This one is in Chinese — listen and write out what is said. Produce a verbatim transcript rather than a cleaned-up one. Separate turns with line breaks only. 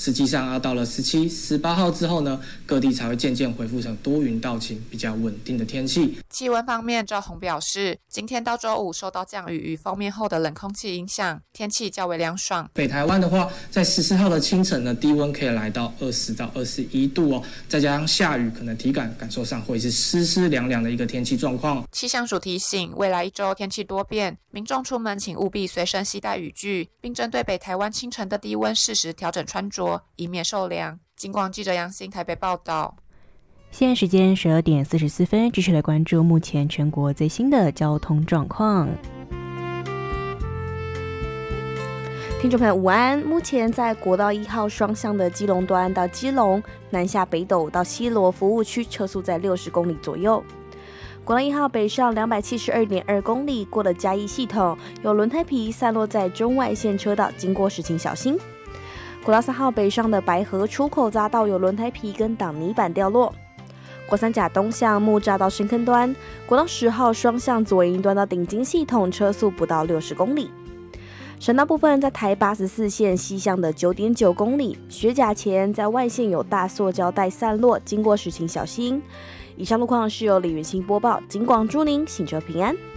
实际上要到了十七、十八号之后呢，各地才会渐渐恢复成多云到晴、比较稳定的天气。
气温方面，赵宏表示，今天到周五受到降雨与锋面后的冷空气影响，天气较为凉爽。
北台湾的话，在十四号的清晨呢，低温可以来到二十到二十一度哦，再加上下雨，可能体感感受上会是湿湿凉凉的一个天气状况。
气象署提醒，未来一周天气多变，民众出门请务必随身携带雨具，并针对北台湾清晨的低温适时调整穿着，以免受凉。警广记者杨欣台北报道。
现在时间十二点四十四分，继续来关注目前全国最新的交通状况。
听众朋友午安，目前在国道一号双向的基隆端到基隆，南下北斗到西螺服务区车速在六十公里左右。国道一号北上两百七十二点二公里，过了嘉义系统，有轮胎皮散落在中外线车道，经过时请小心。国道三号北上的白河出口匝道有轮胎皮跟挡泥板掉落。国三甲东向木栅到深坑端，国道十号双向左营端到顶金系统车速不到六十公里。省道部分，在台八十四线西向的九点九公里，学甲前在外线有大塑胶带散落，经过时请小心。以上路况是由李元清播报，警广祝您行车平安。